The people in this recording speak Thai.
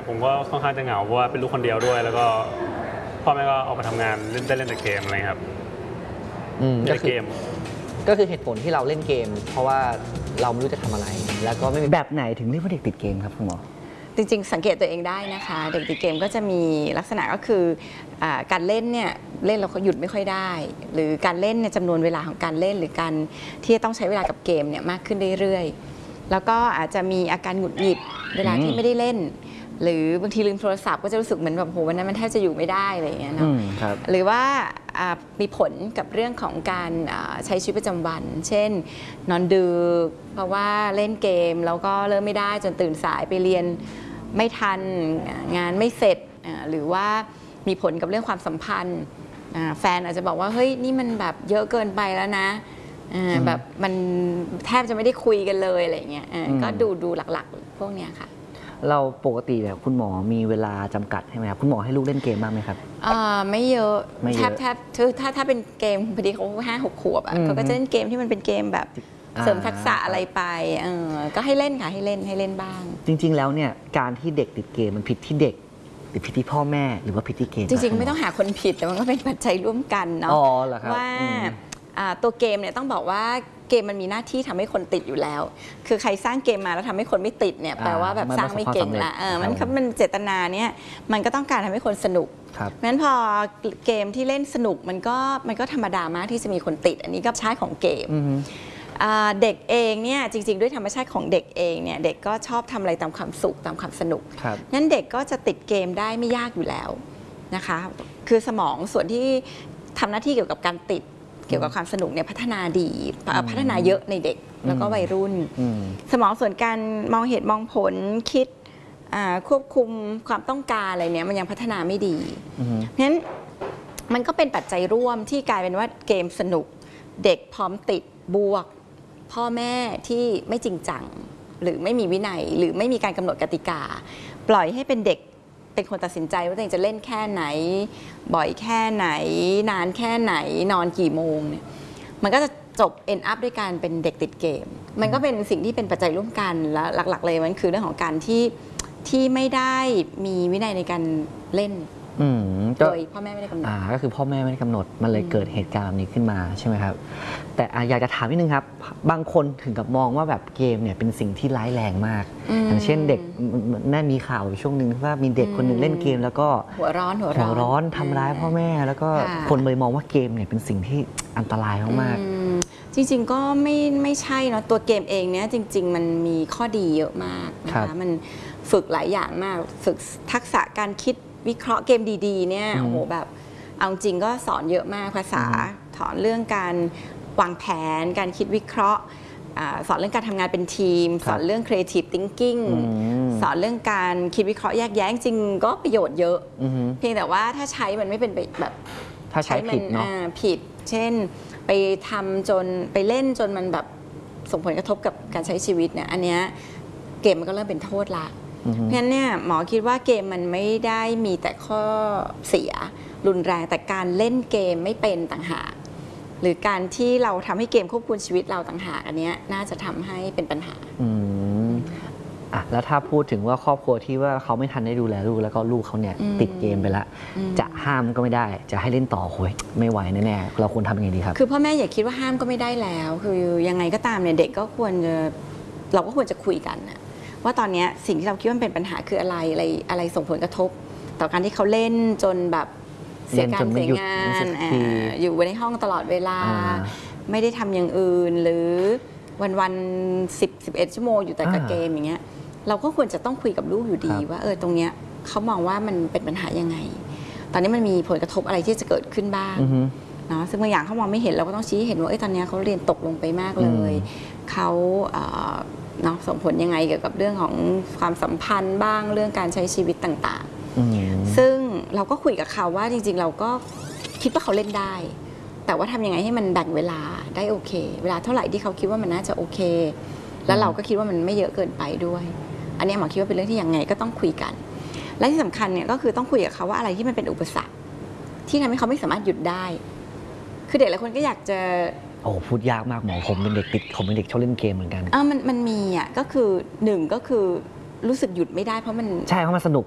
ผมก็ค่อนข้างจะเหงาเพราะว่าเป็นลูกคนเดียวด้วยแล้วก็พ่อแม่ก็ออกมาทำงานเล่นแต่เกมอะไรครับเล่นเกมก็คือเหตุผลที่เราเล่นเกมเพราะว่าเราไม่รู้จะทำอะไรแล้วก็ไม่มีแบบไหนถึงเรียกว่าเด็กติดเกมครับคุณหมอจริงๆสังเกตตัวเองได้นะคะเด็กติดเกมก็จะมีลักษณะก็คือการเล่นเนี่ยเล่นเราก็หยุดไม่ค่อยได้หรือการเล่นเนี่ยจำนวนเวลาของการเล่นหรือการที่จะต้องใช้เวลากับเกมเนี่ยมากขึ้นเรื่อยๆแล้วก็อาจจะมีอาการหงุดหงิดเวลาที่ไม่ได้เล่นหรือบางทีลืมโทรศัพท์ก็จะรู้สึกเหมือนแบบโหวันนั้นมันแทบจะอยู่ไม่ได้อะไรอย่างเงี้ยเนาะหรือว่ามีผลกับเรื่องของการใช้ชีวิตประจำวันเช่นนอนดึกเพราะว่าเล่นเกมแล้วก็เริ่มไม่ได้จนตื่นสายไปเรียนไม่ทันงานไม่เสร็จหรือว่ามีผลกับเรื่องความสัมพันธ์แฟนอาจจะบอกว่าเฮ้ยนี่มันแบบเยอะเกินไปแล้วนะแบบมันแทบจะไม่ได้คุยกันเลยอะไรเงี้ยก็ดูหลักๆพวกเนี้ยค่ะเราปกติแบบคุณหมอมีเวลาจำกัดใช่ไหมครับคุณหมอให้ลูกเล่นเกมบ้างไหมครับไม่เยอะแทบถ้าเป็นเกมพอดีเขา5-6 ขวบเขาก็จะเล่นเกมที่มันเป็นเกมแบบเสริมทักษะอะไรไปก็ให้เล่นค่ะให้เล่นบ้างจริงๆแล้วเนี่ยการที่เด็กติดเกมมันผิดที่เด็กหรือผิดที่พ่อแม่หรือว่าผิดที่เกมจริงๆไม่ต้องหาคนผิดแต่มันก็เป็นปัจจัยร่วมกันเนาะว่าตัวเกมเนี่ยต้องบอกว่าเกมมันมีหน้าที่ทำให้คนติดอยู่แล้วคือใครสร้างเกมมาแล้วทำให้คนไม่ติดเนี่ยแปลว่าแบบสร้างไม่เก่งละมันเจตนาเนี่ยมันก็ต้องการทำให้คนสนุกเพราะฉะนั้นพอเกมที่เล่นสนุกมันก็ธรรมดามากที่จะมีคนติดอันนี้ก็ใช้ของเกมเด็กเองเนี่ยจริงๆด้วยธรรมชาติของเด็กเองเนี่ยเด็กก็ชอบทำอะไรตามความสุขตามความสนุกงั้นเด็กก็จะติดเกมได้ไม่ยากอยู่แล้วนะคะคือสมองส่วนที่ทำหน้าที่เกี่ยวกับการติดเกี่ยวกับความสนุกเนี่ยพัฒนาดีพัฒนาเยอะในเด็กแล้วก็วัยรุ่นสมองส่วนการมองเหตุมองผลคิดควบคุมความต้องการอะไรเนี่ยมันยังพัฒนาไม่ดีเพราะฉะนั้นมันก็เป็นปัจจัยร่วมที่กลายเป็นว่าเกมสนุกเด็กพร้อมติดบวกพ่อแม่ที่ไม่จริงจังหรือไม่มีวินัยหรือไม่มีการกำหนดกติกาปล่อยให้เป็นเด็กเป็นคนตัดสินใจว่าตัวเองจะเล่นแค่ไหนบ่อยแค่ไหนนานแค่ไหนนอนกี่โมงเนี่ยมันก็จะจบ end up ด้วยการเป็นเด็กติดเกมมันก็เป็นสิ่งที่เป็นปัจจัยร่วมกันและหลักๆเลยมันคือเรื่องของการที่ไม่ได้มีวินัยในการเล่นโดยพ่อแม่ไม่ได้กำหนดก็คือพ่อแม่ไม่ได้กำหนดมันเลยเกิดเหตุการณ์แบบนี้ขึ้นมาใช่ไหมครับแต่อยากจะถามนิดนึงครับบางคนถึงกับมองว่าแบบเกมเนี่ยเป็นสิ่งที่ร้ายแรงมากอย่างเช่นเด็กน่ามีข่าวช่วงหนึ่งว่ามีเด็กคนหนึ่งเล่นเกมแล้วก็หัวร้อนทำร้ายพ่อแม่แล้วก็คนเลยมองว่าเกมเนี่ยเป็นสิ่งที่อันตรายมากจริงๆก็ไม่ใช่เนาะตัวเกมเองเนี่ยจริงๆมันมีข้อดีเยอะมากนะคะมันฝึกหลายอย่างมากฝึกทักษะการคิดวิเคราะห์เกมดีๆเนี่ยโอ้โหแบบเอาจริงก็สอนเยอะมากภาษาสอนเรื่องการวางแผนการคิดวิเคราะห์สอนเรื่องการทำงานเป็นทีมสอนเรื่อง creative thinking สอนเรื่องการคิดวิเคราะห์แยกแยะจริงก็ประโยชน์เยอะเพียงแต่ว่าถ้าใช้มันไม่เป็นแบบถ้าใช้ผิดเนาะผิดเช่นไปทำจนไปเล่นจนมันแบบส่งผลกระทบกับการใช้ชีวิตเนี่ยอันเนี้ยเกมมันก็เริ่มเป็นโทษละเพราะฉะนั้นเนี่ยหมอคิดว่าเกมมันไม่ได้มีแต่ข้อเสียรุนแรงแต่การเล่นเกมไม่เป็นต่างหากหรือการที่เราทำให้เกมควบคุมชีวิตเราต่างหากอันนี้น่าจะทำให้เป็นปัญหาแล้วถ้าพูดถึงว่าครอบครัวที่ว่าเขาไม่ทันได้ดูแลลูกแล้วก็ลูกเขาเนี่ยติดเกมไปละจะห้ามก็ไม่ได้จะให้เล่นต่อโอยไม่ไหวแน่ๆเราควรทำยังไงดีครับคือพ่อแม่อย่าคิดว่าห้ามก็ไม่ได้แล้วคือยังไงก็ตามเนี่ยเด็กก็ควรจะเราก็ควรจะคุยกันนะว่าตอนนี้สิ่งที่เราคิดว่าเป็นปัญหาคืออะไรส่งผลกระทบต่อการที่เขาเล่นจนแบบเสียการเสียงานอยู่ในห้องตลอดเวลาไม่ได้ทำอย่างอื่นหรือวัน10-11 ชั่วโมงอยู่แต่กับเกมอย่างเงี้ยเราก็ควรจะต้องคุยกับลูกอยู่ดีว่าตรงเนี้ยเขามองว่ามันเป็นปัญหายังไงตอนนี้มันมีผลกระทบอะไรที่จะเกิดขึ้นบ้างเนาะซึ่งบางอย่างเขามองไม่เห็นเราก็ต้องชี้เห็นว่าตอนนี้เขาเรียนตกลงไปมากเลยเขาเนาะส่งผลยังไงเกี่ยวกับเรื่องของความสัมพันธ์บ้างเรื่องการใช้ชีวิตต่างๆซึ่งเราก็คุยกับเขาว่าจริงๆเราก็คิดว่าเขาเล่นได้แต่ว่าทำยังไงให้มันแบ่งเวลาได้โอเคเวลาเท่าไหร่ที่เขาคิดว่ามันน่าจะโอเคแล้วเราก็คิดว่ามันไม่เยอะเกินไปด้วยอันนี้หมอคิดว่าเป็นเรื่องที่ยังไงก็ต้องคุยกันและที่สำคัญเนี่ยก็คือต้องคุยกับเขาว่าอะไรที่มันเป็นอุปสรรคที่ทำให้เขาไม่สามารถหยุดได้คือเด็กหลายคนก็อยากจะพูดยากมากหมอผมเป็นเด็กติดผมเป็นเด็กชอบเล่นเกมเหมือนกันมันมีก็คือหนึ่งก็คือรู้สึกหยุดไม่ได้เพราะมันใช่เพราะมันสนุก